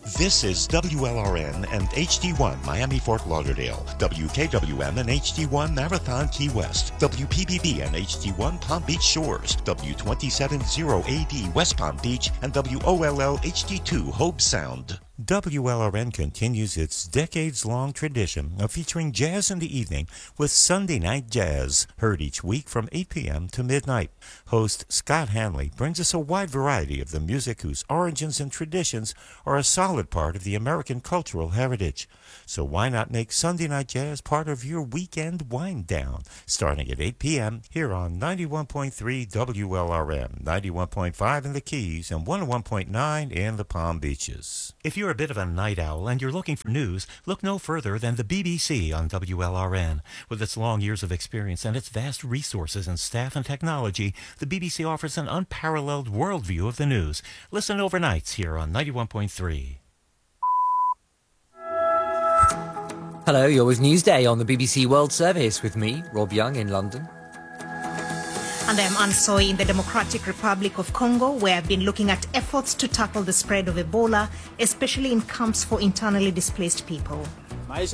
This is WLRN and HD1 Miami Fort Lauderdale, WKWM and HD1 Marathon Key West, WPBB and HD1 Palm Beach Shores, W270AD West Palm Beach, and WOLL HD2 Hobe Sound. WLRN continues its decades-long tradition of featuring jazz in the evening with Sunday Night Jazz, heard each week from 8 p.m. to midnight. Host Scott Hanley brings us a wide variety of the music whose origins and traditions are a solid part of the American cultural heritage. So why not make Sunday Night Jazz part of your weekend wind-down, starting at 8 p.m. here on 91.3 WLRN, 91.5 in the Keys, and 101.9 in the Palm Beaches. If you're a bit of a night owl and you're looking for news, look no further than the BBC on WLRN. With its long years of experience and its vast resources in staff and technology, the BBC offers an unparalleled worldview of the news. Listen overnights here on 91.3. Hello, you're with Newsday on the BBC World Service with me, Rob Young, in London. And I'm Ann Soy in the Democratic Republic of Congo, where I've been looking at efforts to tackle the spread of Ebola, especially in camps for internally displaced people. Life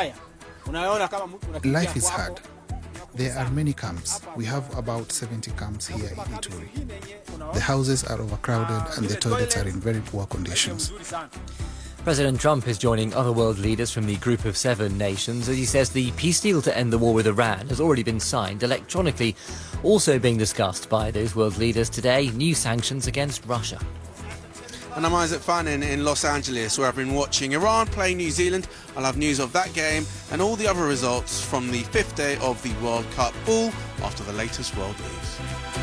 is hard. There are many camps. We have about 70 camps here in Ituri. The houses are overcrowded and the toilets are in very poor conditions. President Trump is joining other world leaders from the Group of Seven nations as he says the peace deal to end the war with Iran has already been signed electronically. Also being discussed by those world leaders today, new sanctions against Russia. And I'm Isaac Fannin in Los Angeles, where I've been watching Iran play New Zealand. I'll have news of that game and all the other results from the fifth day of the World Cup, all after the latest world news.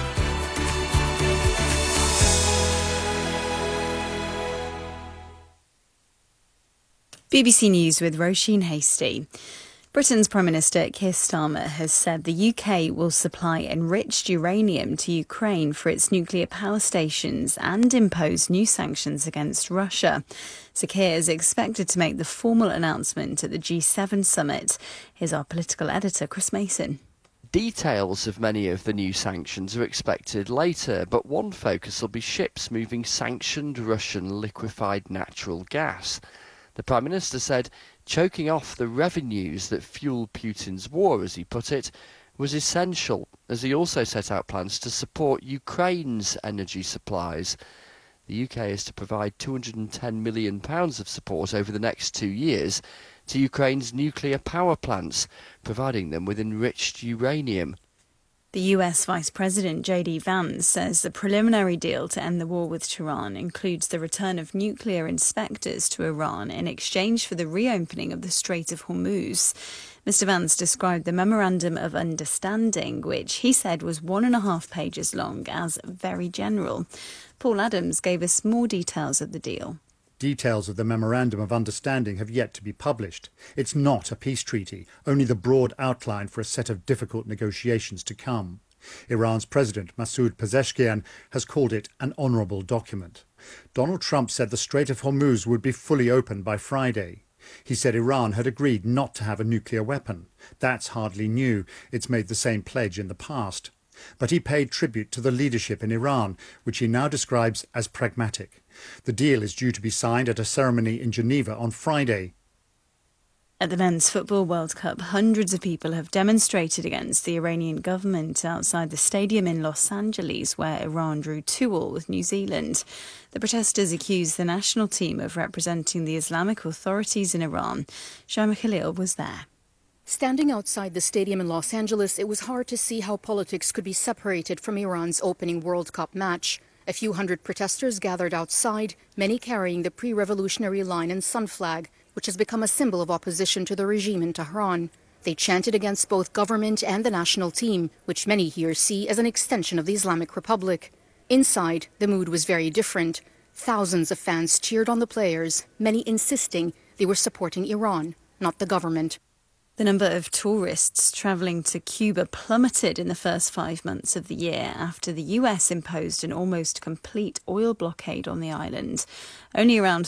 BBC News with Roisin Hastie. Britain's Prime Minister Keir Starmer has said the UK will supply enriched uranium to Ukraine for its nuclear power stations and impose new sanctions against Russia. Sir Keir is expected to make the formal announcement at the G7 summit. Here's our political editor, Chris Mason. Details of many of the new sanctions are expected later, but one focus will be ships moving sanctioned Russian liquefied natural gas. The Prime Minister said choking off the revenues that fuel Putin's war, as he put it, was essential, as he also set out plans to support Ukraine's energy supplies. The UK is to provide £210 million of support over the next 2 years to Ukraine's nuclear power plants, providing them with enriched uranium. The US Vice President J.D. Vance says the preliminary deal to end the war with Tehran includes the return of nuclear inspectors to Iran in exchange for the reopening of the Strait of Hormuz. Mr. Vance described the Memorandum of Understanding, which he said was 1.5 pages long, as very general. Paul Adams gave us more details of the deal. Details of the Memorandum of Understanding have yet to be published. It's not a peace treaty, only the broad outline for a set of difficult negotiations to come. Iran's President Masoud Pezeshkian has called it an honourable document. Donald Trump said the Strait of Hormuz would be fully open by Friday. He said Iran had agreed not to have a nuclear weapon. That's hardly new. It's made the same pledge in the past. But he paid tribute to the leadership in Iran, which he now describes as pragmatic. The deal is due to be signed at a ceremony in Geneva on Friday. At the Men's Football World Cup, hundreds of people have demonstrated against the Iranian government outside the stadium in Los Angeles, where Iran drew 2-2 with New Zealand. The protesters accused the national team of representing the Islamic authorities in Iran. Shaima Khalil was there. Standing outside the stadium in Los Angeles, it was hard to see how politics could be separated from Iran's opening World Cup match. A few hundred protesters gathered outside, many carrying the pre-revolutionary line and sun flag, which has become a symbol of opposition to the regime in Tehran. They chanted against both government and the national team, which many here see as an extension of the Islamic Republic. Inside, the mood was very different. Thousands of fans cheered on the players, many insisting they were supporting Iran, not the government. The number of tourists travelling to Cuba plummeted in the first 5 months of the year after the US imposed an almost complete oil blockade on the island. Only around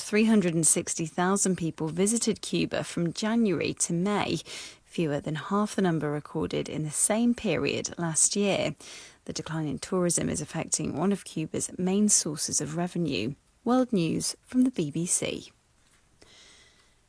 360,000 people visited Cuba from January to May, fewer than half the number recorded in the same period last year. The decline in tourism is affecting one of Cuba's main sources of revenue. World News from the BBC.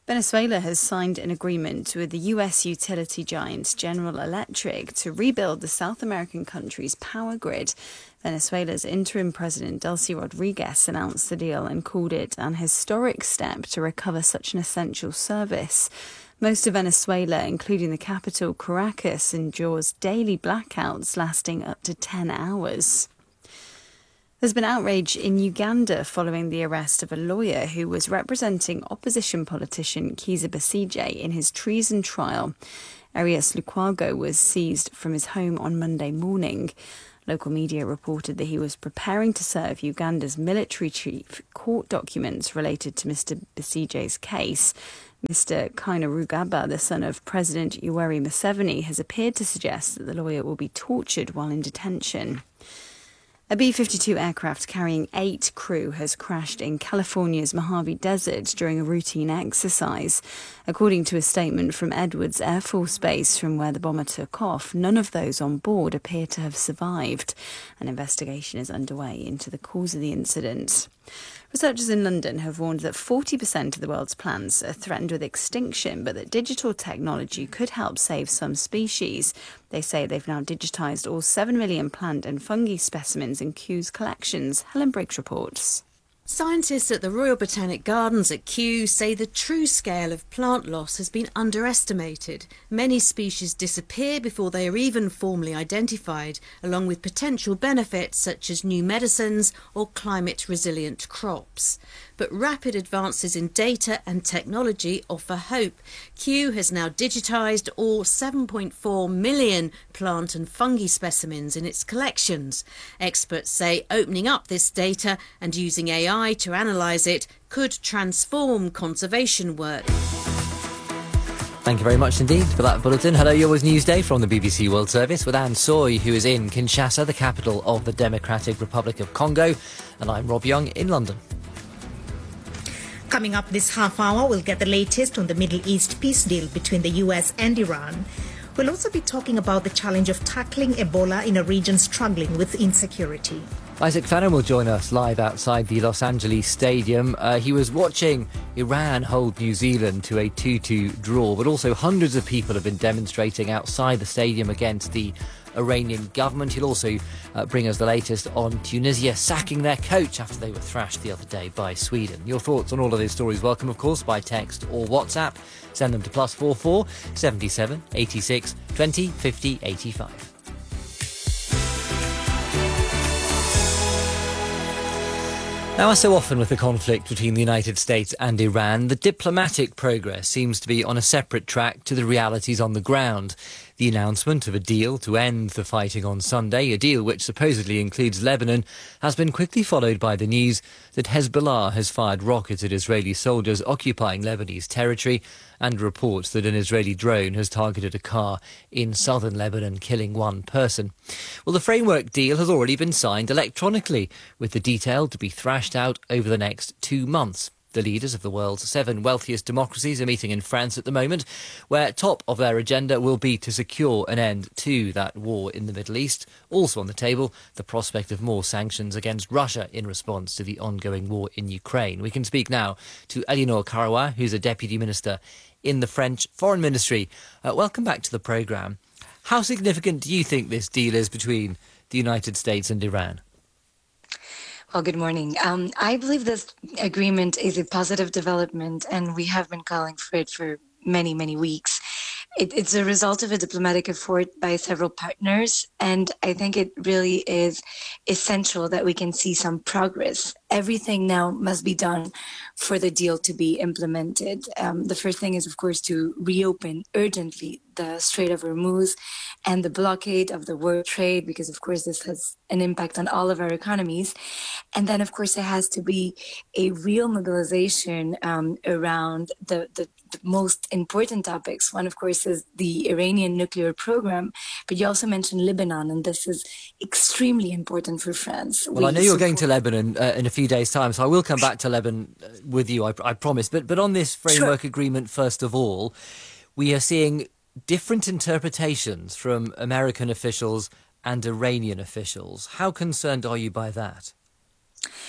Venezuela has signed an agreement with the US utility giant General Electric to rebuild the South American country's power grid. Venezuela's interim president, Delcy Rodriguez, announced the deal and called it an historic step to recover such an essential service. Most of Venezuela, including the capital Caracas, endures daily blackouts lasting up to 10 hours. There's been outrage in Uganda following the arrest of a lawyer who was representing opposition politician Kizza Besigye in his treason trial. Arias Lukwago was seized from his home on Monday morning. Local media reported that he was preparing to serve Uganda's military chief court documents related to Mr. Besigye's case. Mr. Kainerugaba, the son of President Yoweri Museveni, has appeared to suggest that the lawyer will be tortured while in detention. A B-52 aircraft carrying 8 crew has crashed in California's Mojave Desert during a routine exercise. According to a statement from Edwards Air Force Base, from where the bomber took off, none of those on board appear to have survived. An investigation is underway into the cause of the incident. Researchers in London have warned that 40% of the world's plants are threatened with extinction, but that digital technology could help save some species. They say they've now digitised all 7 million plant and fungi specimens in Kew's collections. Helen Briggs reports. Scientists at the Royal Botanic Gardens at Kew say the true scale of plant loss has been underestimated. Many species disappear before they are even formally identified, along with potential benefits such as new medicines or climate-resilient crops. But rapid advances in data and technology offer hope. Kew has now digitised all 7.4 million plant and fungi specimens in its collections. Experts say opening up this data and using AI to analyse it could transform conservation work. Thank you very much indeed for that bulletin. Hello, yours Newsday from the BBC World Service with Anne Soy, who is in Kinshasa, the capital of the Democratic Republic of Congo, and I'm Rob Young in London. Coming up this half hour, we'll get the latest on the Middle East peace deal between the US and Iran. We'll also be talking about the challenge of tackling Ebola in a region struggling with insecurity. Isaac Fannin will join us live outside the Los Angeles Stadium. He was watching Iran hold New Zealand to a 2-2 draw, but also hundreds of people have been demonstrating outside the stadium against the Iranian government. He'll also bring us the latest on Tunisia sacking their coach after they were thrashed the other day by Sweden. Your thoughts on all of these stories welcome, of course, by text or WhatsApp. Send them to +44 77 86 20 50 85. Now, as so often with the conflict between the United States and Iran, the diplomatic progress seems to be on a separate track to the realities on the ground. The announcement of a deal to end the fighting on Sunday, a deal which supposedly includes Lebanon, has been quickly followed by the news that Hezbollah has fired rockets at Israeli soldiers occupying Lebanese territory, and reports that an Israeli drone has targeted a car in southern Lebanon, killing one person. Well, the framework deal has already been signed electronically, with the detail to be thrashed out over the next 2 months. The leaders of the world's 7 wealthiest democracies are meeting in France at the moment, where top of their agenda will be to secure an end to that war in the Middle East. Also on the table, the prospect of more sanctions against Russia in response to the ongoing war in Ukraine. We can speak now to Eleanor Carrouat, who's a Deputy Minister in the French Foreign Ministry. Welcome back to the programme. How significant do you think this deal is between the United States and Iran? Well, good morning. I believe this agreement is a positive development, and we have been calling for it for many, many weeks. It's a result of a diplomatic effort by several partners, and I think it really is essential that we can see some progress. Everything now must be done for the deal to be implemented. The first thing is, of course, to reopen urgently the Strait of Hormuz and the blockade of the world trade, because, of course, this has an impact on all of our economies. And then, of course, there has to be a real mobilization around the most important topics. One, of course, is the Iranian nuclear program, but you also mentioned Lebanon, and this is extremely important for France. Well, I know you're going to Lebanon in a few days' time, so I will come back to Lebanon with you, I promise. But on this framework agreement, first of all, we are seeing different interpretations from American officials and Iranian officials. How concerned are you by that?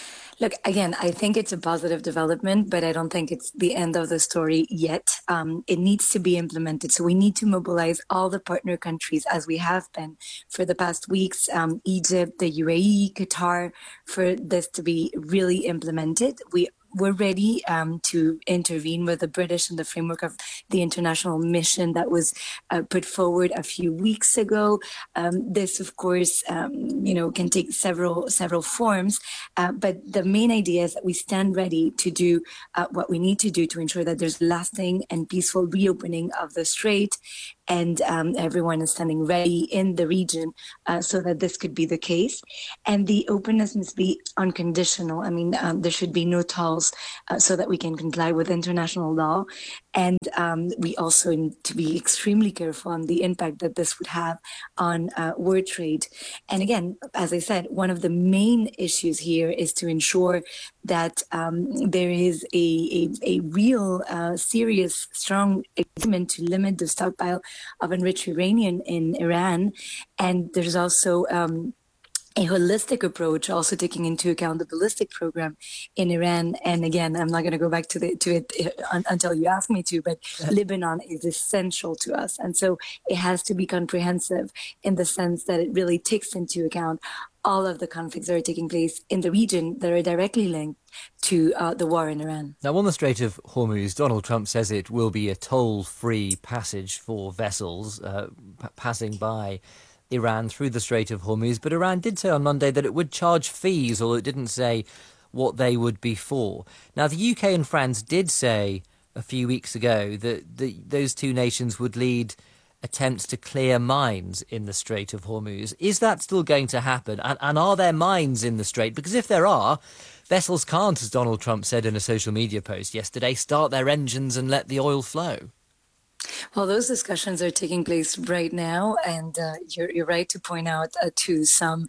Look, again, I think it's a positive development, but I don't think it's the end of the story yet. It needs to be implemented. So we need to mobilize all the partner countries, as we have been for the past weeks, Egypt, the UAE, Qatar, for this to be really implemented. We're ready to intervene with the British in the framework of the international mission that was put forward a few weeks ago. This, of course, can take several forms, but the main idea is that we stand ready to do what we need to do to ensure that there's lasting and peaceful reopening of the strait, and everyone is standing ready in the region so that this could be the case. And the openness must be unconditional. I mean, there should be no tolls so that we can comply with international law. And we also need to be extremely careful on the impact that this would have on world trade. And again, as I said, one of the main issues here is to ensure that there is a real, serious, strong agreement to limit the stockpile of enriched uranium in Iran. And there's also a holistic approach, also taking into account the ballistic program in Iran. And again, I'm not going to go back to it until you ask me to, but Lebanon is essential to us. And so it has to be comprehensive in the sense that it really takes into account all of the conflicts that are taking place in the region that are directly linked to the war in Iran. Now, on the Strait of Hormuz, Donald Trump says it will be a toll-free passage for vessels passing by Iran through the Strait of Hormuz, but Iran did say on Monday that it would charge fees, although it didn't say what they would be for. Now, the UK and France did say a few weeks ago that those two nations would lead attempts to clear mines in the Strait of Hormuz. Is that still going to happen? And are there mines in the Strait? Because if there are, vessels can't, as Donald Trump said in a social media post yesterday, start their engines and let the oil flow. Well, those discussions are taking place right now, and you're right to point out to some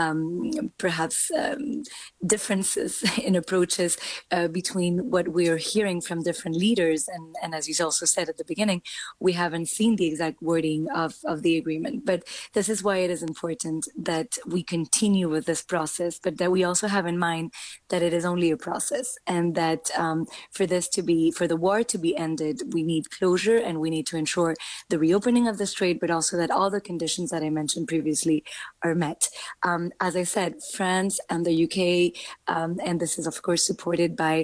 perhaps differences in approaches between what we are hearing from different leaders. And as you also said at the beginning, we haven't seen the exact wording of the agreement. But this is why it is important that we continue with this process, but that we also have in mind that it is only a process, and that for the war to be ended, we need closure, and we need to ensure the reopening of the strait, but also that all the conditions that I mentioned previously are met. As I said, France and the UK, and this is of course supported by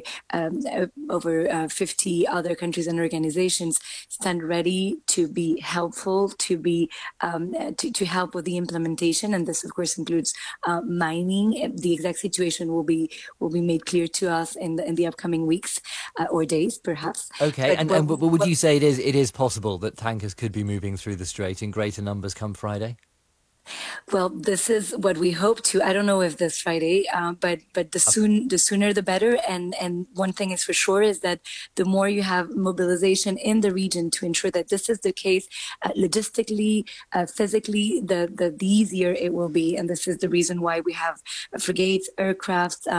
over 50 other countries and organizations, stand ready to be helpful, to be to help with the implementation. And this of course includes mining. The exact situation will be made clear to us in the upcoming weeks or days, perhaps. Okay, but would you say it is possible that tankers could be moving through the strait in greater numbers come Friday? Well, this is what we hope to. I don't know if this Friday, but the sooner the better. And one thing is for sure is that the more you have mobilization in the region to ensure that this is the case, logistically, physically, the easier it will be. And this is the reason why we have frigates, aircrafts,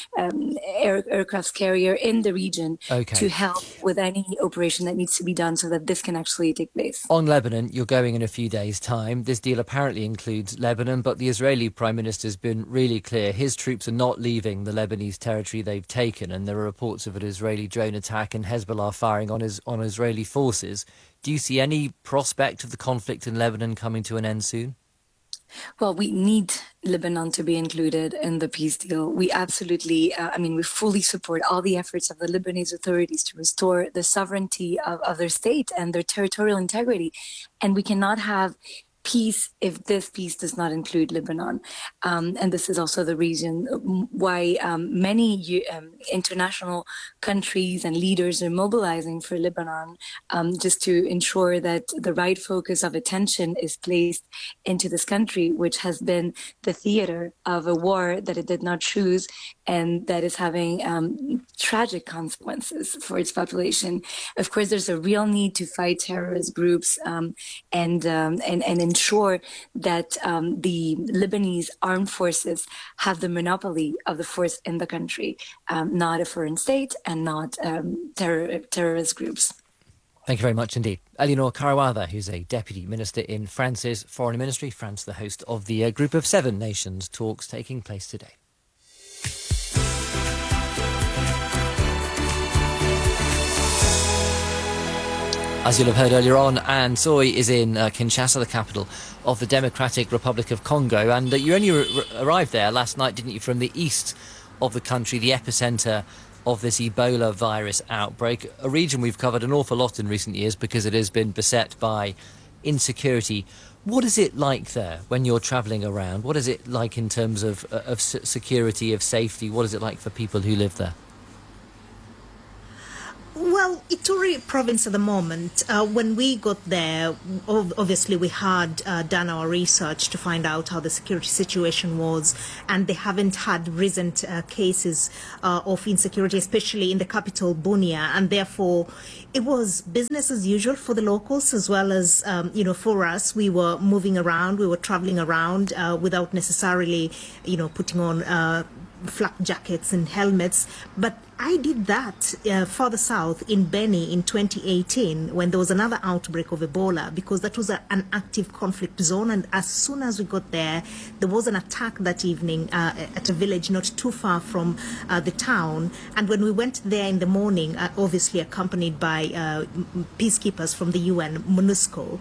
aircraft carrier in the region to help with any operation that needs to be done so that this can actually take place. On Lebanon, you're going in a few days' time. This deal apparently includes Lebanon, but the Israeli Prime Minister has been really clear. His troops are not leaving the Lebanese territory they've taken, and there are reports of an Israeli drone attack and Hezbollah firing on Israeli forces. Do you see any prospect of the conflict in Lebanon coming to an end soon? Well, we need Lebanon to be included in the peace deal. We absolutely, we fully support all the efforts of the Lebanese authorities to restore the sovereignty of their state and their territorial integrity. And we cannot have peace if this peace does not include Lebanon. And this is also the reason why many international countries and leaders are mobilizing for Lebanon, just to ensure that the right focus of attention is placed into this country, which has been the theater of a war that it did not choose and that is having tragic consequences for its population. Of course, there's a real need to fight terrorist groups and ensure that the Lebanese armed forces have the monopoly of the force in the country, not a foreign state and not terrorist groups. Thank you very much indeed. Eleanor Karawatha, who's a Deputy Minister in France's Foreign Ministry, France the host of the Group of 7 Nations talks taking place today. As you'll have heard earlier on, Anne Soy is in Kinshasa, the capital of the Democratic Republic of Congo. And you only arrived there last night, didn't you, from the east of the country, the epicenter of this Ebola virus outbreak, a region we've covered an awful lot in recent years because it has been beset by insecurity. What is it like there when you're travelling around? What is it like in terms of security, of safety? What is it like for people who live there? Well, Ituri province at the moment, when we got there, obviously we had done our research to find out how the security situation was, and they haven't had recent cases of insecurity, especially in the capital, Bunia, and therefore it was business as usual for the locals as well as, for us. We were moving around, we were traveling around without necessarily, putting on flak jackets and helmets. But I did that further south in Beni in 2018 when there was another outbreak of Ebola, because that was an active conflict zone. And as soon as we got there, there was an attack that evening at a village not too far from the town. And when we went there in the morning, obviously accompanied by peacekeepers from the UN, MONUSCO,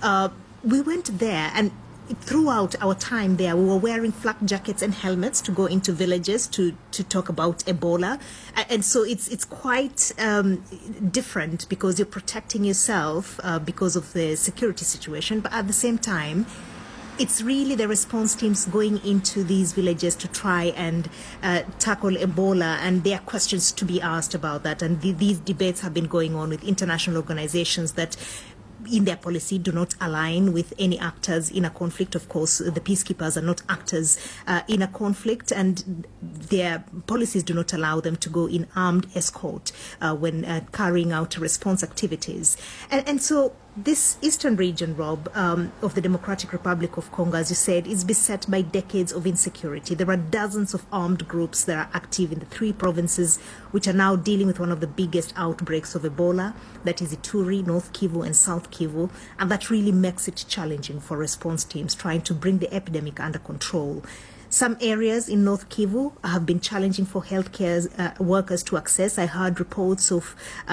we went there, and throughout our time there, we were wearing flak jackets and helmets to go into villages to talk about Ebola. And so it's quite different because you're protecting yourself because of the security situation. But at the same time, it's really the response teams going into these villages to try and tackle Ebola, and there are questions to be asked about that. And these debates have been going on with international organizations that in their policy do not align with any actors in a conflict. Of course, the peacekeepers are not actors in a conflict, and their policies do not allow them to go in armed escort when carrying out response activities. And so this eastern region, Rob, of the Democratic Republic of Congo, as you said, is beset by decades of insecurity. There are dozens of armed groups that are active in the three provinces, which are now dealing with one of the biggest outbreaks of Ebola, that is Ituri, North Kivu and South Kivu, and that really makes it challenging for response teams trying to bring the epidemic under control. Some areas in North Kivu have been challenging for healthcare workers to access. I heard reports of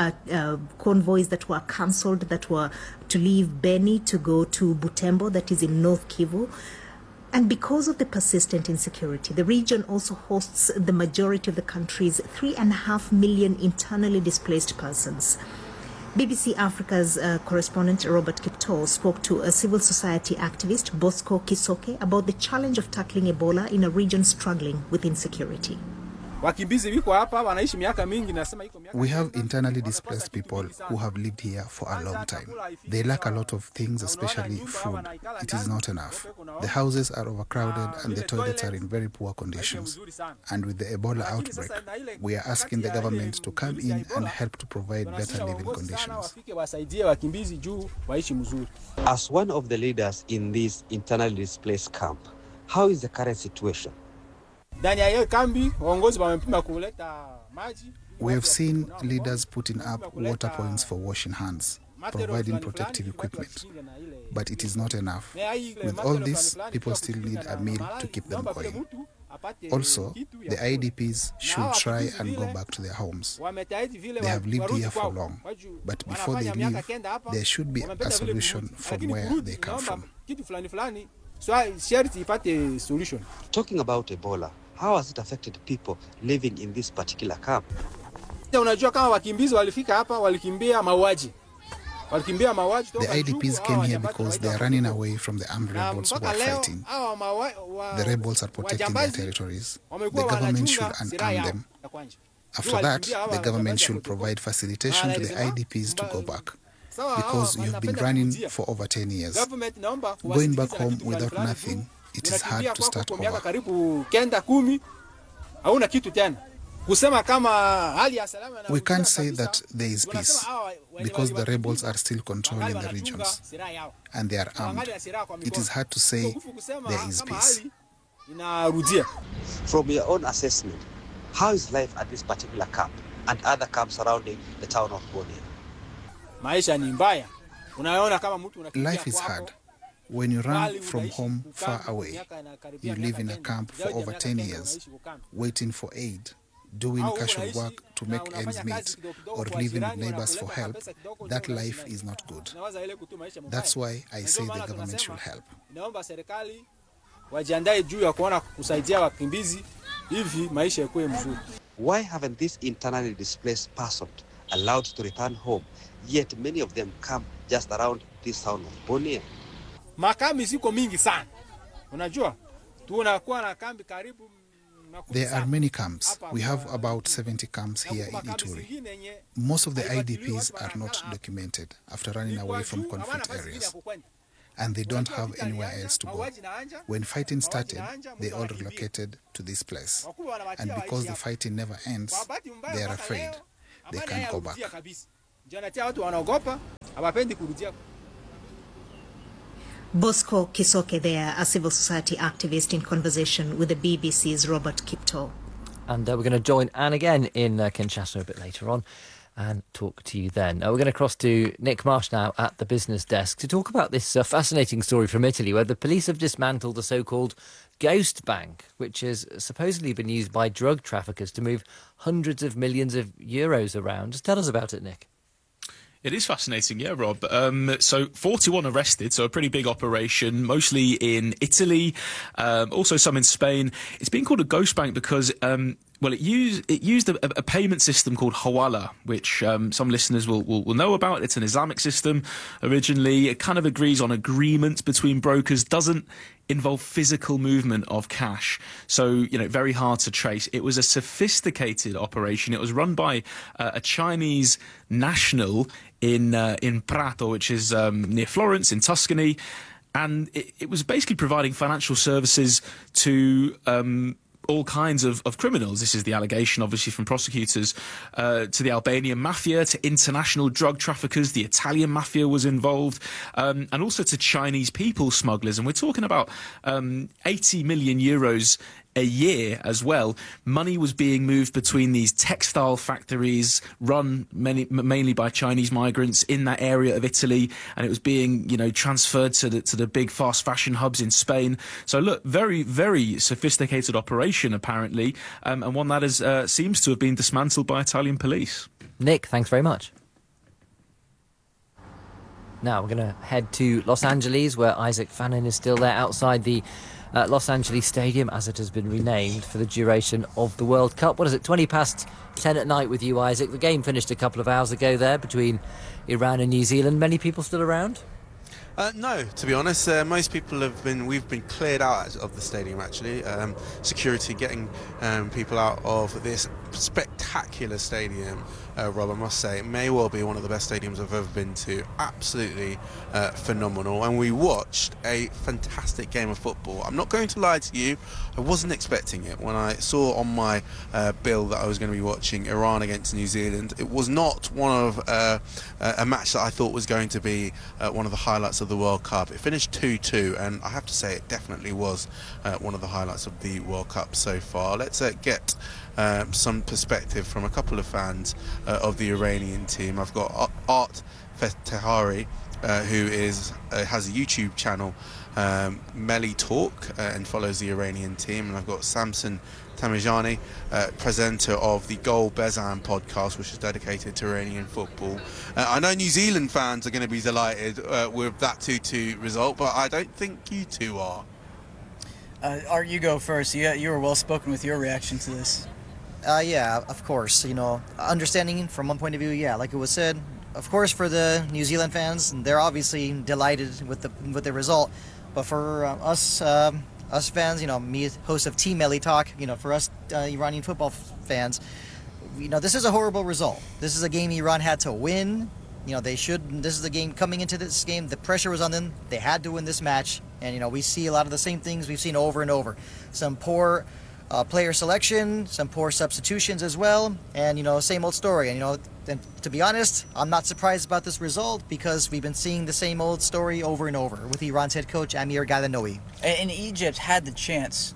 convoys that were cancelled, that were to leave Beni to go to Butembo, that is in North Kivu. And because of the persistent insecurity, the region also hosts the majority of the country's 3.5 million internally displaced persons. BBC Africa's correspondent Robert Kiptoo spoke to a civil society activist, Bosco Kisoke, about the challenge of tackling Ebola in a region struggling with insecurity. We have internally displaced people who have lived here for a long time. They lack a lot of things, especially food. It is not enough. The houses are overcrowded and the toilets are in very poor conditions. And with the Ebola outbreak, we are asking the government to come in and help to provide better living conditions. As one of the leaders in this internally displaced camp, how is the current situation? We have seen leaders putting up water points for washing hands, providing protective equipment, but it is not enough. With all this, people still need a meal to keep them going. Also, the IDPs should try and go back to their homes. They have lived here for long, but before they leave, there should be a solution from where they come from. Talking about Ebola, how has it affected people living in this particular camp? The IDPs came here because they are running away from the armed rebels who are fighting. The rebels are protecting their territories. The government should unarm them. After that, the government should provide facilitation to the IDPs to go back, because you have been running for over 10 years. Going back home without nothing, it is hard to start over. We can't say that there is peace, because the rebels are still controlling the regions, and they are armed. It is hard to say there is peace. From your own assessment, how is life at this particular camp and other camps surrounding the town of Bunia? Life is hard. When you run from home far away, you live in a camp for over 10 years, waiting for aid. doing casual work to make ends meet, or living with neighbors for help, that life is not good. That's why I say the government should help. Why haven't these internally displaced persons allowed to return home, yet many of them come just around this town of Bunia? Makambi ziko mingi sana. Unajua? Tunakuwa na kambi karibu. There are many camps. We have about 70 camps here in Ituri. Most of the IDPs are not documented after running away from conflict areas, and they don't have anywhere else to go. When fighting started, they all relocated to this place, and because the fighting never ends, they are afraid they can't go back. Bosco Kisoke there, a civil society activist in conversation with the BBC's Robert Kipto. And we're going to join Anne again in Kinshasa a bit later on and talk to you then. We're going to cross to Nick Marsh now at the business desk to talk about this fascinating story from Italy where the police have dismantled a so-called ghost bank, which has supposedly been used by drug traffickers to move hundreds of millions of euros around. Just tell us about it, Nick. It is fascinating, yeah, Rob. So 41 arrested, so a pretty big operation, mostly in Italy, also some in Spain. It's been called a ghost bank because, it used a payment system called Hawala, which some listeners will know about. It's an Islamic system originally. It kind of agrees on agreements between brokers, doesn't involve physical movement of cash. So, very hard to trace. It was a sophisticated operation. It was run by a Chinese national in Prato, which is near Florence in Tuscany. And it was basically providing financial services to all kinds of criminals. This is the allegation, obviously, from prosecutors, to the Albanian mafia, to international drug traffickers. The Italian mafia was involved, and also to Chinese people smugglers. And we're talking about 80 million euros a year as well. Money was being moved between these textile factories run mainly by Chinese migrants in that area of Italy, and it was being transferred to the big fast fashion hubs in Spain. So look, very, very sophisticated operation apparently, and one that is seems to have been dismantled by Italian police. Nick, thanks very much. Now we're going to head to Los Angeles, where Isaac Fannin is still there outside the Los Angeles Stadium, as it has been renamed, for the duration of the World Cup. What is it, 20 past 10 at night with you, Isaac? The game finished a couple of hours ago there between Iran and New Zealand. Many people still around? No, to be honest, most people we've been cleared out of the stadium actually. Security getting people out of this spectacular stadium, Rob, I must say. It may well be one of the best stadiums I've ever been to. Absolutely phenomenal. And we watched a fantastic game of football. I'm not going to lie to you, I wasn't expecting it. When I saw on my bill that I was going to be watching Iran against New Zealand, it was not one of a match that I thought was going to be one of the highlights of the World Cup. It finished 2-2, and I have to say it definitely was one of the highlights of the World Cup so far. Let's get some perspective from a couple of fans of the Iranian team. I've got Art Fettehari, who has a YouTube channel, Meli Talk, and follows the Iranian team, and I've got Samson Tamajani, presenter of the Gol Bezan podcast, which is dedicated to Iranian football. I know New Zealand fans are going to be delighted with that 2-2 result, but I don't think you two are. Art, you go first. You were well spoken with your reaction to this. Yeah, of course. Understanding from one point of view, yeah, like it was said, of course, for the New Zealand fans, they're obviously delighted with the result. But for us fans, me, host of Team Meli Talk, for us Iranian football fans, this is a horrible result. This is a game Iran had to win. This is the game coming into this game. The pressure was on them. They had to win this match. And, we see a lot of the same things we've seen over and over. Some poor player selection, some poor substitutions as well. And, same old story. And, and to be honest, I'm not surprised about this result because we've been seeing the same old story over and over with Iran's head coach, Amir Galanoui. And Egypt had the chance.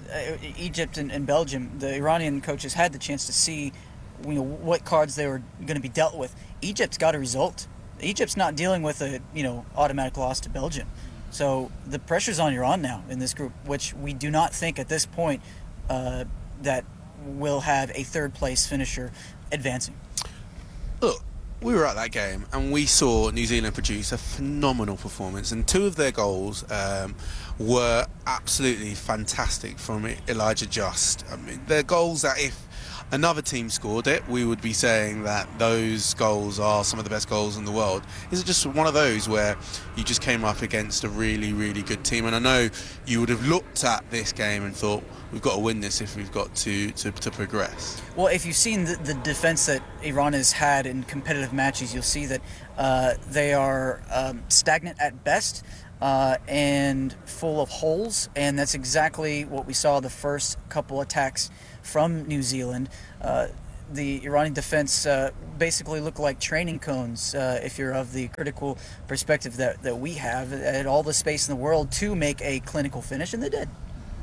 Egypt and Belgium, the Iranian coaches had the chance to see what cards they were going to be dealt with. Egypt's got a result. Egypt's not dealing with a automatic loss to Belgium. So the pressure's on Iran now in this group, which we do not think at this point that will have a third-place finisher advancing. Look, we were at that game and we saw New Zealand produce a phenomenal performance, and 2 of their goals were absolutely fantastic from Elijah Just. I mean, they're goals that if another team scored it, we would be saying that those goals are some of the best goals in the world. Is it just one of those where you just came up against a really, really good team? And I know you would have looked at this game and thought, we've got to win this if we've got to progress. Well, if you've seen the defense that Iran has had in competitive matches, you'll see that they are stagnant at best and full of holes, and that's exactly what we saw the first couple attacks from New Zealand. The Iranian defense basically looked like training cones, if you're of the critical perspective that we have. It had all the space in the world to make a clinical finish, and they did.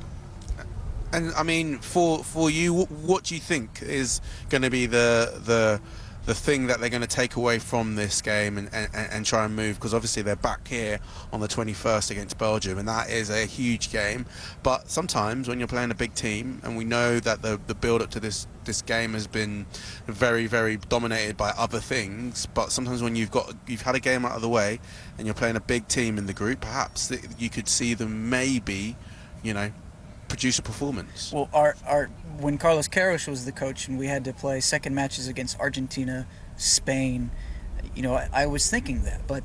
And I mean, for you, what do you think is going to be the thing that they're going to take away from this game and try and move? Because obviously they're back here on the 21st against Belgium, and that is a huge game. But sometimes when you're playing a big team, and we know that the build-up to this game has been very, very dominated by other things, but sometimes when you've had a game out of the way and you're playing a big team in the group, perhaps you could see them maybe, produce a performance. Well, when Carlos Queiroz was the coach and we had to play second matches against Argentina, Spain, I was thinking that, but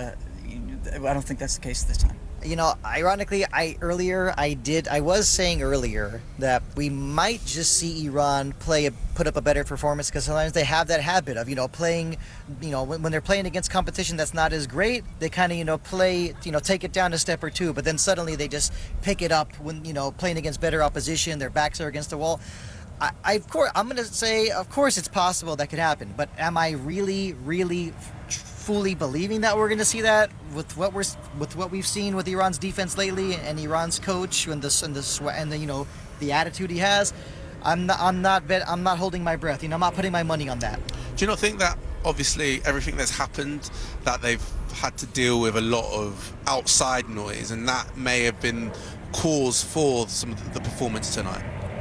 I don't think that's the case this time. Ironically, I was saying earlier that we might just see Iran put up a better performance, because sometimes they have that habit of, playing, when they're playing against competition that's not as great, they kind of, play, take it down a step or two, but then suddenly they just pick it up when, playing against better opposition, their backs are against the wall. I'm going to say, of course it's possible that could happen, but am I really, really fully believing that we're going to see that with what we've seen with Iran's defense lately and Iran's coach and the attitude he has? I'm not holding my breath. I'm not putting my money on that. Do you not think that obviously everything that's happened, that they've had to deal with a lot of outside noise, and that may have been cause for some of the performance tonight?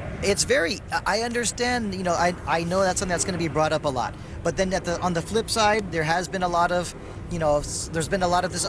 I understand, I know that's something that's going to be brought up a lot. But then on the flip side, there has been a lot of, there's been more of this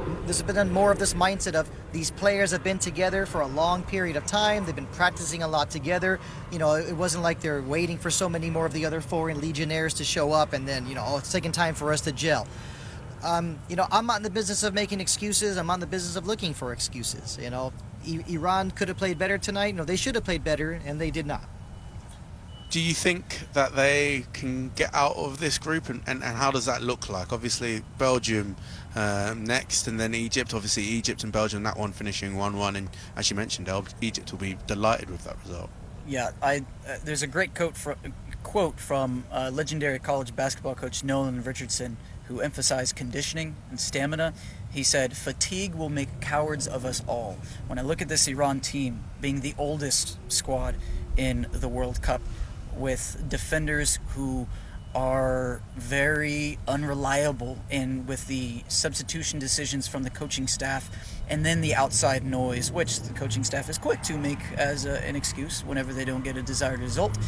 mindset of these players have been together for a long period of time. They've been practicing a lot together. It wasn't like they're waiting for so many more of the other foreign legionnaires to show up and then, it's taking time for us to gel. I'm not in the business of making excuses. I'm not in the business of looking for excuses. Iran could have played better tonight. They should have played better, and they did not. Do you think that they can get out of this group, and how does that look like? Obviously Belgium next, and then Egypt. Obviously Egypt and Belgium, that one finishing 1-1, and as you mentioned, Egypt will be delighted with that result. Yeah, there's a great quote from legendary college basketball coach Nolan Richardson, who emphasized conditioning and stamina. He said, "Fatigue will make cowards of us all." When I look at this Iran team being the oldest squad in the World Cup, with defenders who are very unreliable, and with the substitution decisions from the coaching staff, and then the outside noise, which the coaching staff is quick to make as an excuse whenever they don't get a desired result,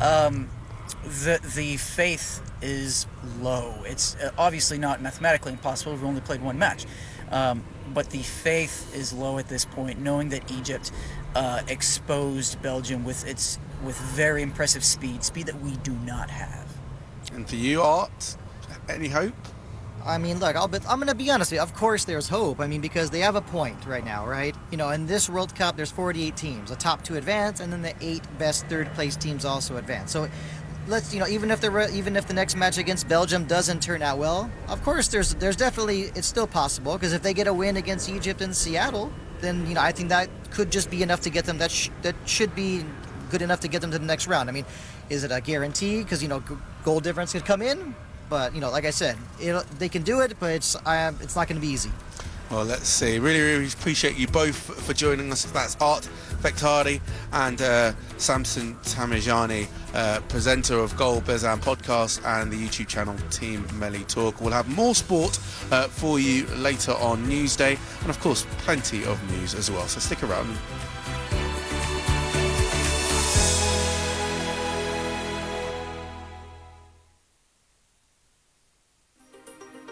the faith is low. It's obviously not mathematically impossible. We've only played one match. But the faith is low at this point, knowing that Egypt exposed Belgium with very impressive speed that we do not have. And for you, Art, any hope? I mean, look, I'm going to be honest with you. Of course there's hope. I mean, because they have a point right now, right? In this World Cup, there's 48 teams. The top 2 advance, and then the 8 best third-place teams also advance. So let's, even if the next match against Belgium doesn't turn out well, of course there's definitely, it's still possible, because if they get a win against Egypt and Seattle, then I think that could just be enough to get them. That should be good enough to get them to the next round. I mean, is it a guarantee? Because goal difference could come in, but like I said, they can do it, but it's not going to be easy. Well, let's see. Really, really appreciate you both for joining us. That's Art Fekhtardi and Samson Tamijani, presenter of Goal Bezan podcast and the YouTube channel Team Melli Talk. We'll have more sport for you later on Newsday, and of course plenty of news as well, so stick around.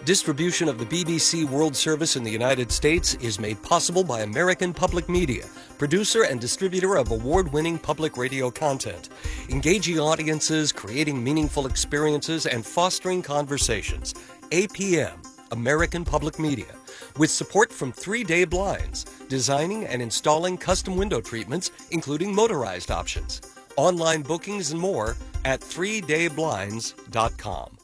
Distribution of the BBC World Service in the United States is made possible by American Public Media, producer and distributor of award-winning public radio content, engaging audiences, creating meaningful experiences, and fostering conversations. APM, American Public Media, with support from 3 Day Blinds, designing and installing custom window treatments, including motorized options. Online bookings and more at 3dayblinds.com.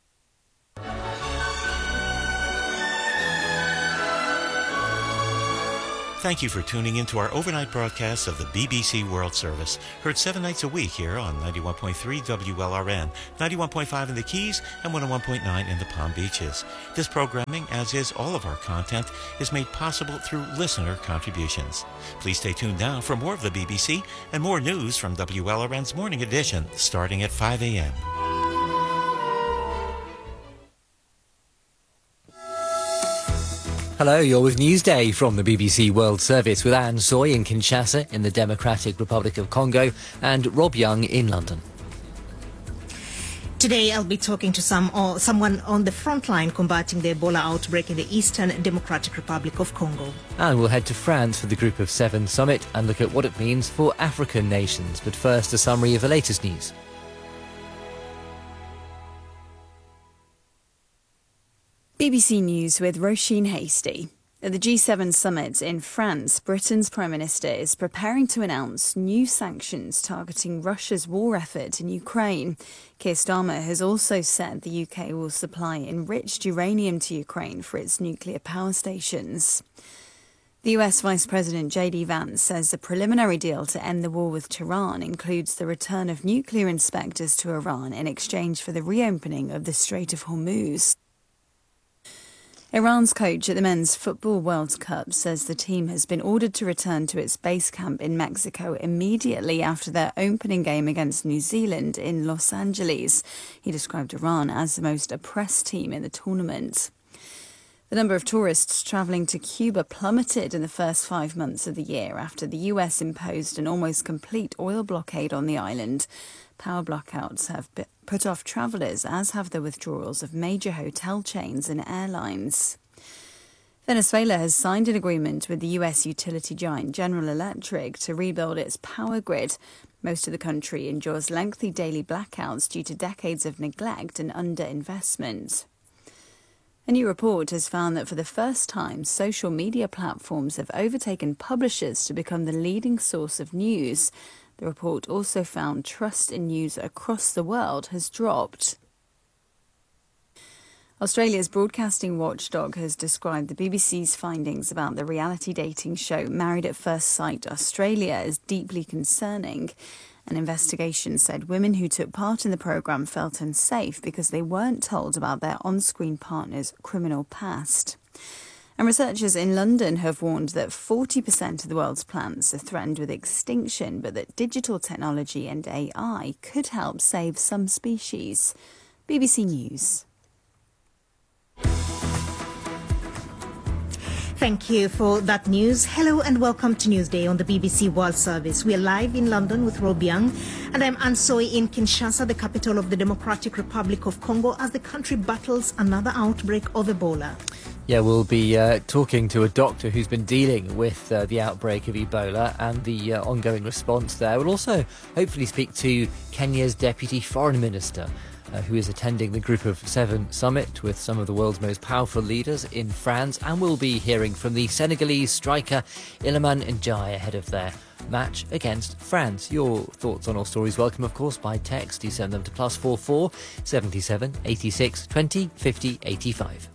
Thank you for tuning in to our overnight broadcast of the BBC World Service, heard 7 nights a week here on 91.3 WLRN, 91.5 in the Keys, and 101.9 in the Palm Beaches. This programming, as is all of our content, is made possible through listener contributions. Please stay tuned now for more of the BBC and more news from WLRN's Morning Edition, starting at 5 a.m. Hello, you're with Newsday from the BBC World Service with Anne Soy in Kinshasa in the Democratic Republic of Congo and Rob Young in London. Today I'll be talking to someone on the front line combating the Ebola outbreak in the Eastern Democratic Republic of Congo. And we'll head to France for the Group of Seven summit and look at what it means for African nations. But first, a summary of the latest news. BBC News with Roisin Hasty. At the G7 summit in France, Britain's Prime Minister is preparing to announce new sanctions targeting Russia's war effort in Ukraine. Keir Starmer has also said the UK will supply enriched uranium to Ukraine for its nuclear power stations. The US Vice President J.D. Vance says the preliminary deal to end the war with Tehran includes the return of nuclear inspectors to Iran in exchange for the reopening of the Strait of Hormuz. Iran's coach at the Men's Football World Cup says the team has been ordered to return to its base camp in Mexico immediately after their opening game against New Zealand in Los Angeles. He described Iran as the most oppressed team in the tournament. The number of tourists travelling to Cuba plummeted in the first 5 months of the year after the US imposed an almost complete oil blockade on the island. Power blackouts have put off travellers, as have the withdrawals of major hotel chains and airlines. Venezuela has signed an agreement with the US utility giant General Electric to rebuild its power grid. Most of the country endures lengthy daily blackouts due to decades of neglect and underinvestment. A new report has found that for the first time, social media platforms have overtaken publishers to become the leading source of news. The report also found trust in news across the world has dropped. Australia's broadcasting watchdog has described the BBC's findings about the reality dating show Married at First Sight Australia as deeply concerning. An investigation said women who took part in the programme felt unsafe because they weren't told about their on-screen partner's criminal past. And researchers in London have warned that 40% of the world's plants are threatened with extinction, but that digital technology and AI could help save some species. BBC News. Thank you for that news. Hello and welcome to Newsday on the BBC World Service. We are live in London with Rob Young, and I'm Anne Soy in Kinshasa, the capital of the Democratic Republic of Congo, as the country battles another outbreak of Ebola. Yeah, we'll be talking to a doctor who's been dealing with the outbreak of Ebola and the ongoing response there. We'll also hopefully speak to Kenya's Deputy Foreign Minister, who is attending the Group of Seven summit with some of the world's most powerful leaders in France. And we'll be hearing from the Senegalese striker Iliman Ndiaye ahead of their match against France. Your thoughts on all stories welcome, of course, by text. You send them to +44 77 86 20 50 85.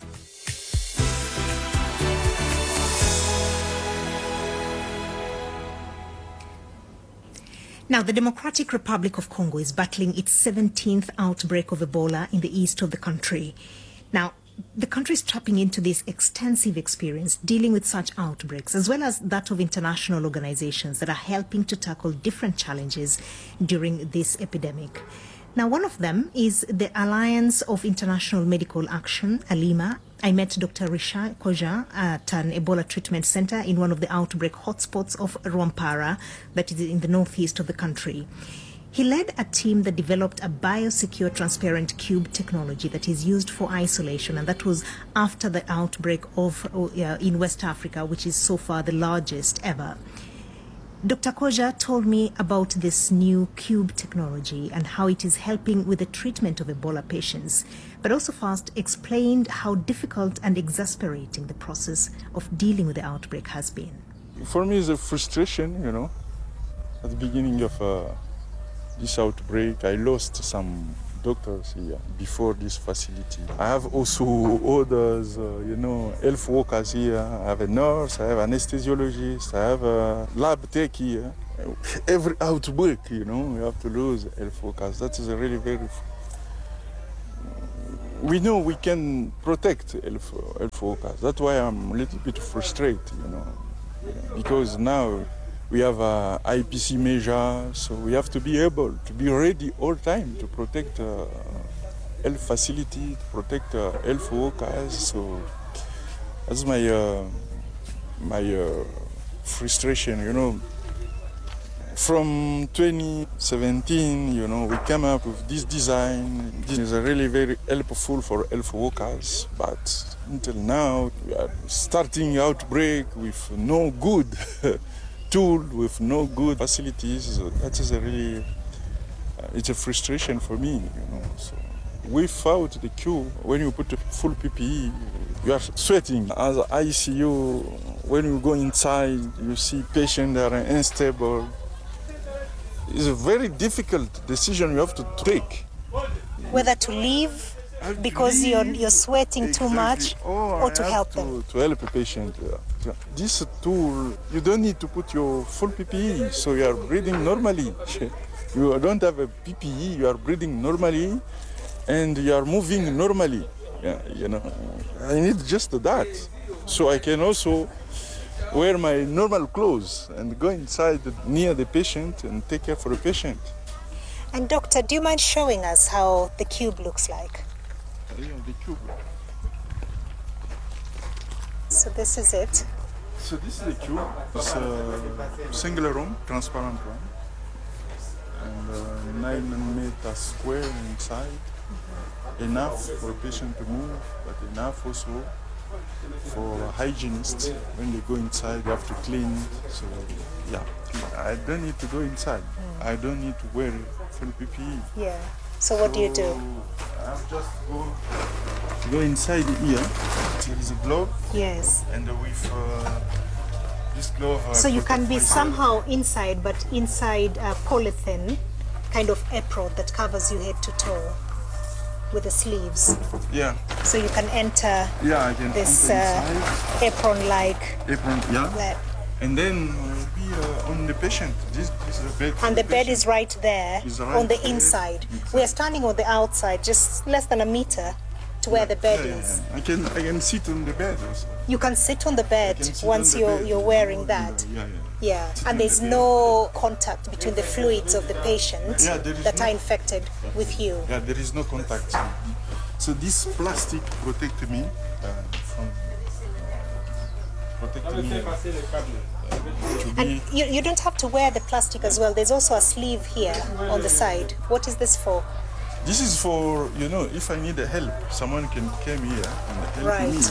Now, the Democratic Republic of Congo is battling its 17th outbreak of Ebola in the east of the country. Now, the country is tapping into this extensive experience dealing with such outbreaks, as well as that of international organizations that are helping to tackle different challenges during this epidemic. Now, one of them is the Alliance of International Medical Action, ALIMA. I met Dr. Richard Koja at an Ebola treatment center in one of the outbreak hotspots of Rwampara, that is in the northeast of the country. He led a team that developed a biosecure transparent cube technology that is used for isolation, and that was after the outbreak of in West Africa, which is so far the largest ever. Dr. Koja told me about this new cube technology and how it is helping with the treatment of Ebola patients, but also first explained how difficult and exasperating the process of dealing with the outbreak has been. For me, it's a frustration, you know. At the beginning of this outbreak, I lost some doctors here before this facility. I have also others, health workers here. I have a nurse, I have an anesthesiologist, I have a lab tech here. Every outbreak, we have to lose health workers. That is really very... We know we can protect health workers. That's why I'm a little bit frustrated, because now we have IPC measures, so we have to be able to be ready all the time to protect health facility, to protect health workers. So that's my frustration, From 2017, we came up with this design. This is really very helpful for health workers, but until now we are starting outbreak with no good tool, with no good facilities. That is it's a frustration for me, So without the cube, when you put a full PPE, you are sweating. As ICU, when you go inside, you see patients that are unstable. It's a very difficult decision you have to take. Whether to leave because you're sweating too much, or to help them. To help a patient. This tool, you don't need to put your full PPE, so you are breathing normally. You don't have a PPE, you are breathing normally, and you are moving normally. I need just that, so I can also wear my normal clothes and go inside near the patient and take care for the patient. And doctor, do you mind showing us how the cube looks like? Yeah, the cube. So this is it. So this is the cube. It's a single room, transparent one, and 9 meters square inside. Enough for a patient to move, but enough also for hygienists. When they go inside, they have to clean. So yeah, I don't need to go inside. I don't need to wear full PPE. Yeah. So what do you do? I have just go inside here. There is a glove. Yes. And with this glove. So you can be somehow inside, but inside a polythene kind of apron that covers you head to toe, with the sleeves. Yeah. So you can enter this apron-like. Apron, yeah. And then be on the patient. This is the bed. And the bed is right there on the inside. We are standing on the outside, just less than a meter to where the bed is. I can sit on the bed also. You can sit on the bed once you're wearing that. Yeah. And there's no contact between the fluids of the patient that are infected with you. Yeah, there is no contact. So this plastic protects me from and you don't have to wear the plastic as well. There's also a sleeve here on the side. What is this for? This is for, if I need help, someone can come here and help me,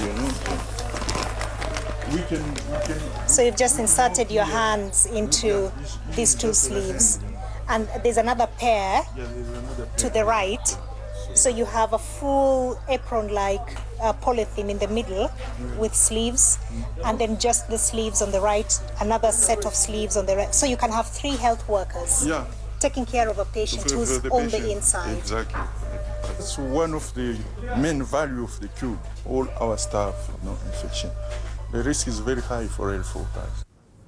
We can. So you've just inserted your hands into these two sleeves, and there's another pair to the right. So you have a full apron-like polythene in the middle with sleeves, and then just the sleeves on the right, another set of sleeves on the right. So you can have 3 health workers taking care of a patient who's on the inside. Exactly. That's one of the main value of the cube. All our staff, infection. The risk is very high for health workers.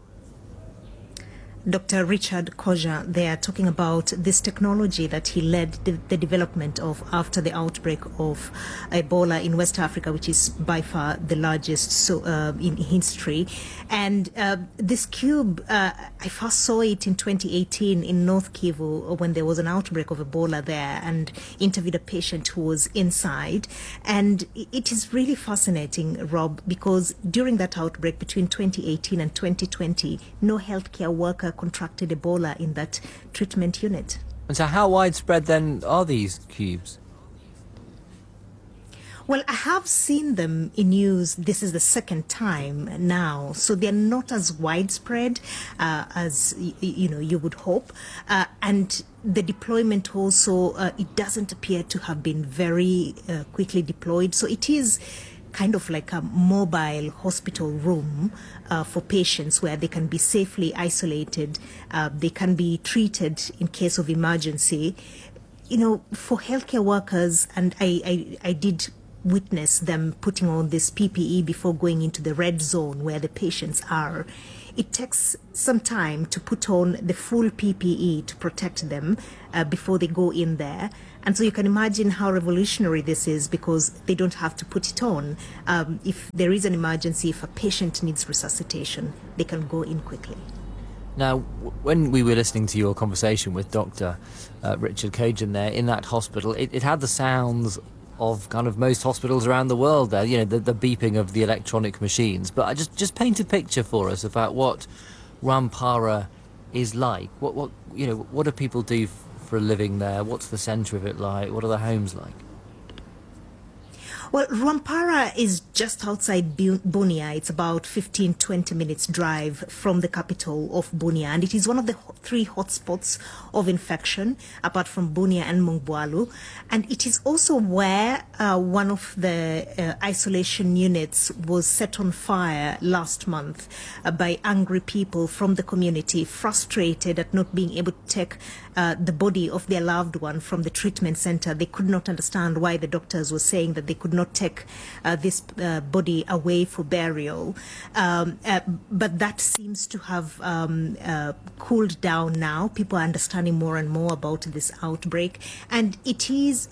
Dr. Richard Koja there talking about this technology that he led the development of after the outbreak of Ebola in West Africa, which is by far the largest in history. And this cube, I first saw it in 2018 in North Kivu when there was an outbreak of Ebola there, and interviewed a patient who was inside. And it is really fascinating, Rob, because during that outbreak between 2018 and 2020, no healthcare worker contracted Ebola in that treatment unit. And so how widespread then are these cubes? Well, I have seen them in use. This is the second time now, so they're not as widespread as you would hope. And the deployment also, it doesn't appear to have been very quickly deployed. So it is kind of like a mobile hospital room for patients where they can be safely isolated. They can be treated in case of emergency. For healthcare workers, and I did witness them putting on this PPE before going into the red zone where the patients are. It takes some time to put on the full PPE to protect them before they go in there. And so you can imagine how revolutionary this is, because they don't have to put it on. If there is an emergency, if a patient needs resuscitation, they can go in quickly. Now, when we were listening to your conversation with Dr. Richard Kogan there in that hospital, it had the sounds of kind of most hospitals around the world there, the beeping of the electronic machines. But I just paint a picture for us about what Rwampara is like. What do people do for a living there? What's the centre of it like? What are the homes like? Well, Rwampara is just outside Bunia. It's about 15-20 minutes drive from the capital of Bunia, and it is one of the three hotspots of infection, apart from Bunia and Mungwalu. And it is also where one of the isolation units was set on fire last month by angry people from the community, frustrated at not being able to take the body of their loved one from the treatment center. They could not understand why the doctors were saying that they could not take this body away for burial. But that seems to have cooled down now. People are understanding more and more about this outbreak. And it is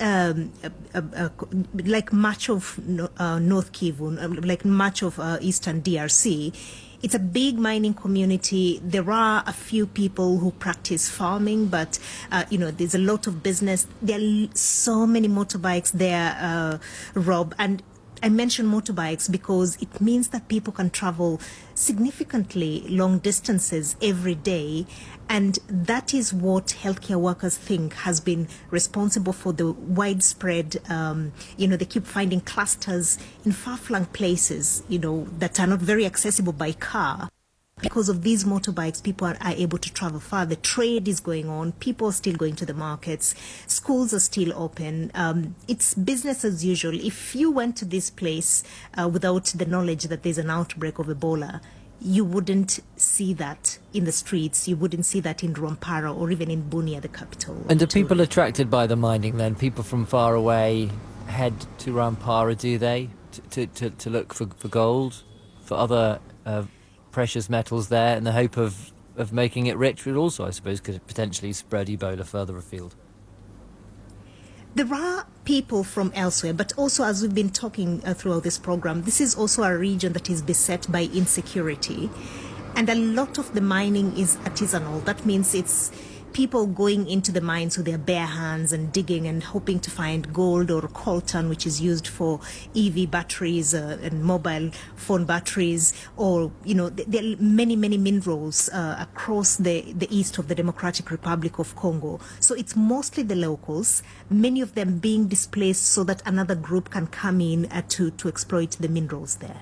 like much of North Kivu, like much of eastern DRC. It's a big mining community. There are a few people who practice farming, but, there's a lot of business. There are so many motorbikes there, Rob. And I mention motorbikes because it means that people can travel significantly long distances every day. And that is what healthcare workers think has been responsible for the widespread, they keep finding clusters in far-flung places, that are not very accessible by car. Because of these motorbikes, people are able to travel far. The trade is going on. People are still going to the markets. Schools are still open. It's business as usual. If you went to this place without the knowledge that there's an outbreak of Ebola, you wouldn't see that in the streets. You wouldn't see that in Rwampara or even in Bunia, the capital. And are people attracted by the mining then? People from far away head to Rwampara, do they? To look for gold, for other precious metals there, in the hope of making it rich, but also, I suppose, could potentially spread Ebola further afield? There are people from elsewhere, but also, as we've been talking throughout this program, this is also a region that is beset by insecurity. And a lot of the mining is artisanal. That means it's people going into the mines with their bare hands and digging and hoping to find gold or coltan, which is used for EV batteries and mobile phone batteries, or, there are many, many minerals across the east of the Democratic Republic of Congo. So it's mostly the locals, many of them being displaced so that another group can come in to exploit the minerals there.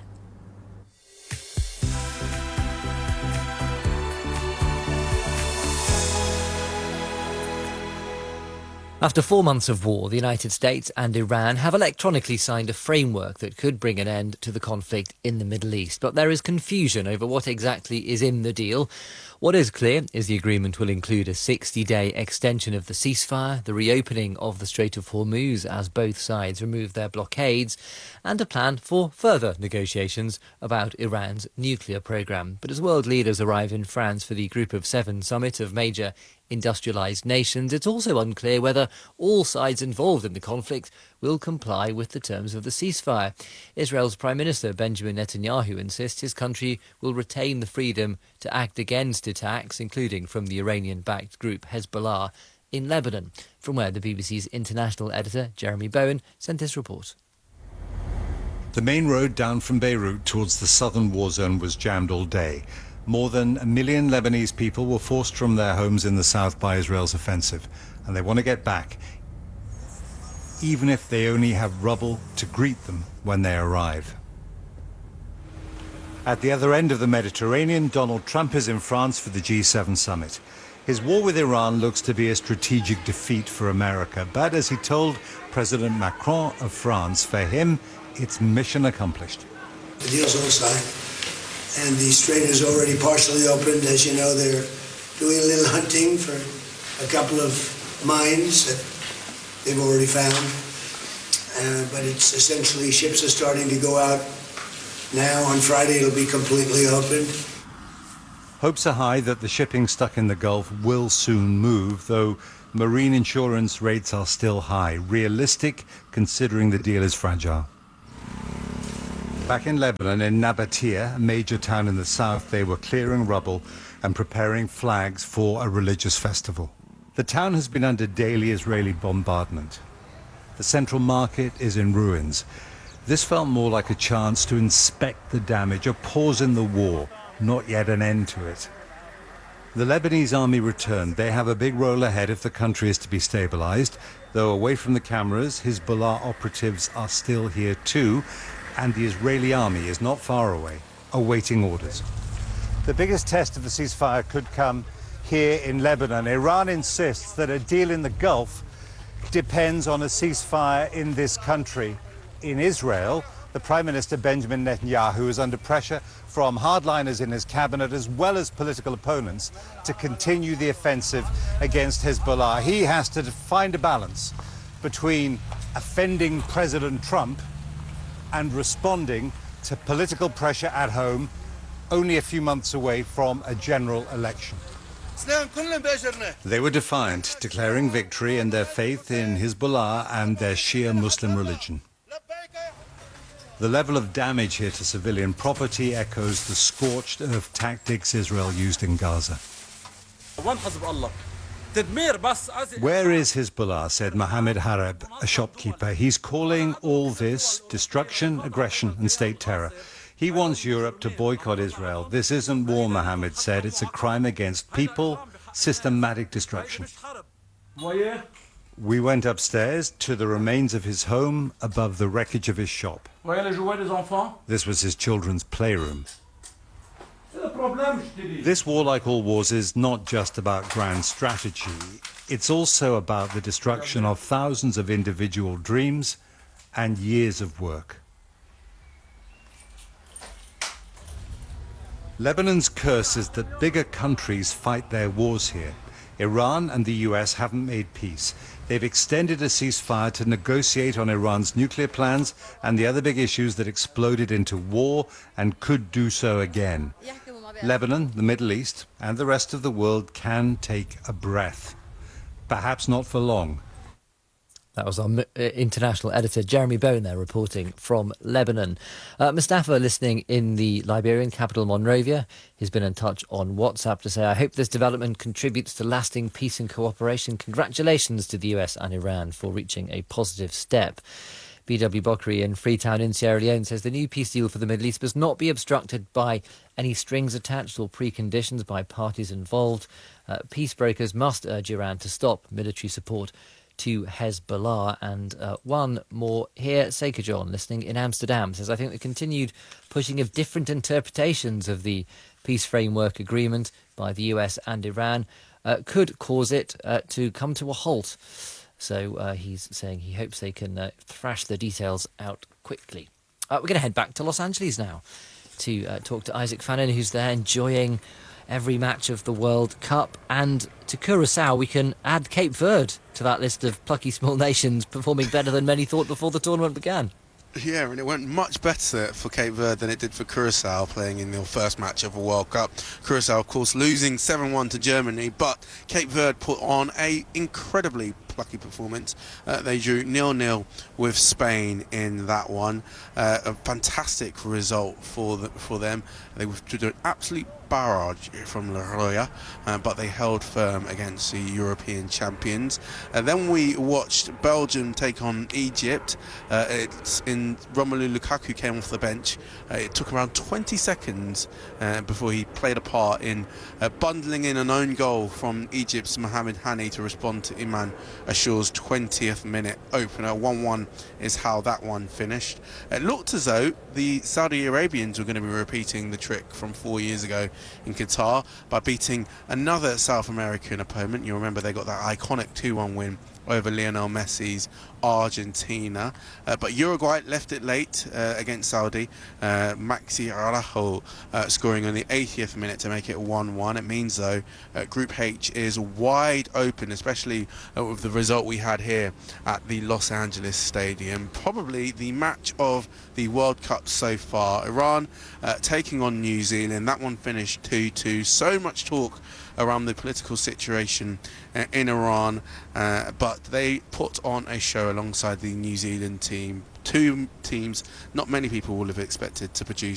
After 4 months of war, the United States and Iran have electronically signed a framework that could bring an end to the conflict in the Middle East. But there is confusion over what exactly is in the deal. What is clear is the agreement will include a 60-day extension of the ceasefire, the reopening of the Strait of Hormuz as both sides remove their blockades, and a plan for further negotiations about Iran's nuclear program. But as world leaders arrive in France for the Group of Seven summit of major industrialised nations, it's also unclear whether all sides involved in the conflict will comply with the terms of the ceasefire. Israel's Prime Minister Benjamin Netanyahu insists his country will retain the freedom to act against attacks, including from the Iranian-backed group Hezbollah in Lebanon, from where the BBC's international editor Jeremy Bowen sent this report. The main road down from Beirut towards the southern war zone was jammed all day. More than 1 million Lebanese people were forced from their homes in the south by Israel's offensive. and they want to get back, even if they only have rubble to greet them when they arrive. At the other end of the Mediterranean, Donald Trump is in France for the G7 summit. His war with Iran looks to be a strategic defeat for America, but as he told President Macron of France, for him, it's mission accomplished. The deal's all signed, and the strait is already partially opened. As you know, they're doing a little hunting for a couple of mines that they've already found, but it's essentially ships are starting to go out now. On Friday, it'll be completely open. Hopes are high that the shipping stuck in the Gulf will soon move, though marine insurance rates are still high, realistic considering the deal is fragile. Back in Lebanon, in Nabatea, a major town in the south, they were clearing rubble and preparing flags for a religious festival. The town has been under daily Israeli bombardment. The central market is in ruins. This felt more like a chance to inspect the damage, a pause in the war, not yet an end to it. The Lebanese army returned. They have a big role ahead if the country is to be stabilized, though away from the cameras, Hezbollah operatives are still here too, and the Israeli army is not far away, awaiting orders. The biggest test of the ceasefire could come here in Lebanon. Iran insists that a deal in the Gulf depends on a ceasefire in this country. In Israel, the Prime Minister Benjamin Netanyahu is under pressure from hardliners in his cabinet as well as political opponents to continue the offensive against Hezbollah. He has to find a balance between offending President Trump and responding to political pressure at home, only a few months away from a general election. They were defiant, declaring victory in their faith in Hezbollah and their Shia Muslim religion. The level of damage here to civilian property echoes the scorched earth tactics Israel used in Gaza. Where is Hezbollah, said Mohammed Harab, a shopkeeper. He's calling all this destruction, aggression and state terror. He wants Europe to boycott Israel. This isn't war, Mohammed said. It's a crime against people, systematic destruction. We went upstairs to the remains of his home above the wreckage of his shop. This was his children's playroom. This war, like all wars, is not just about grand strategy. It's also about the destruction of thousands of individual dreams and years of work. Lebanon's curse is that bigger countries fight their wars here. Iran and the US haven't made peace. They've extended a ceasefire to negotiate on Iran's nuclear plans and the other big issues that exploded into war and could do so again. Lebanon, the Middle East, and the rest of the world can take a breath. Perhaps not for long. That was our international editor, Jeremy Bone, there reporting from Lebanon. Mustafa, listening in the Liberian capital, Monrovia, he's been in touch on WhatsApp to say, I hope this development contributes to lasting peace and cooperation. Congratulations to the US and Iran for reaching a positive step. B.W. Bokri in Freetown in Sierra Leone says the new peace deal for the Middle East must not be obstructed by any strings attached or preconditions by parties involved. Peace brokers must urge Iran to stop military support to Hezbollah. And one more here, Seika John, listening in Amsterdam, says, I think the continued pushing of different interpretations of the peace framework agreement by the US and Iran could cause it to come to a halt. So he's saying he hopes they can thrash the details out quickly. We're going to head back to Los Angeles now to talk to Isaac Fannin, who's there enjoying every match of the World Cup. And to Curacao, we can add Cape Verde to that list of plucky small nations performing better than many thought before the tournament began. Yeah, and it went much better for Cape Verde than it did for Curacao playing in their first match of a World Cup. Curacao, of course, losing 7-1 to Germany, but Cape Verde put on a incredibly plucky performance. They drew 0-0 with Spain in that one. A fantastic result for them. They withdrew an absolute barrage from La Roya, but they held firm against the European champions. Then we watched Belgium take on Egypt. Romelu Lukaku came off the bench. It took around 20 seconds before he played a part in bundling in an own goal from Egypt's Mohamed Hani to respond to Iman Ashour's 20th minute opener. 1-1 is how that one finished. It looked as though the Saudi Arabians were going to be repeating the trick from 4 years ago in Qatar by beating another South American opponent. You remember they got that iconic 2-1 win over Lionel Messi's Argentina, but Uruguay left it late against Saudi. Maxi Araujo scoring on the 80th minute to make it 1-1. It means though Group H is wide open, especially with the result we had here at the Los Angeles Stadium. Probably the match of the World Cup so far. Iran taking on New Zealand. That one finished 2-2. So much talk around the political situation in Iran, but they put on a show alongside the New Zealand team. Two teams not many people would have expected to produce